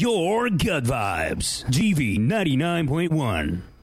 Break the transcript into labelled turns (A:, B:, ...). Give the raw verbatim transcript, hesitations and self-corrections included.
A: your gut vibes. G V ninety-nine point one.